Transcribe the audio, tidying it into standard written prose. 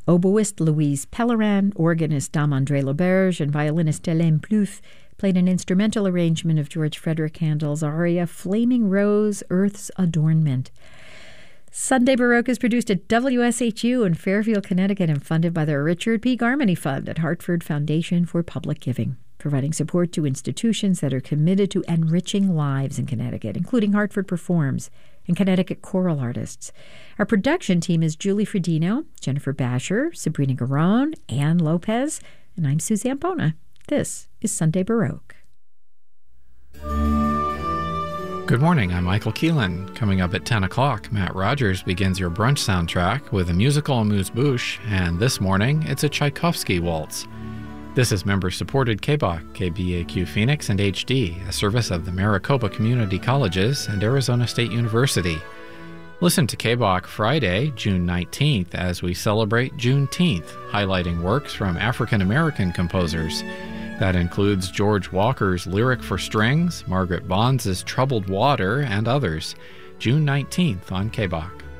Oboist Louise Pellerin, organist Dame-André Lauberge, and violinist Hélène Plouffe played an instrumental arrangement of George Frederick Handel's aria Flaming Rose, Earth's Adornment. Sunday Baroque is produced at WSHU in Fairfield, Connecticut, and funded by the Richard P. Garmany Fund at Hartford Foundation for Public Giving, providing support to institutions that are committed to enriching lives in Connecticut, including Hartford Performs and Connecticut choral artists. Our production team is Julie Fredino, Jennifer Basher, Sabrina Garone, Ann Lopez, and I'm Suzanne Bona. This is Sunday Baroque. Good morning, I'm Michael Keelan. Coming up at 10 o'clock, Matt Rogers begins your brunch soundtrack with a musical amuse-bouche, and this morning, it's a Tchaikovsky waltz. This is member-supported KBOC, KBAQ Phoenix, and HD, a service of the Maricopa Community Colleges and Arizona State University. Listen to KBOC Friday, June 19th, as we celebrate Juneteenth, highlighting works from African-American composers. That includes George Walker's Lyric for Strings, Margaret Bonds' Troubled Water, and others. June 19th on KBOC.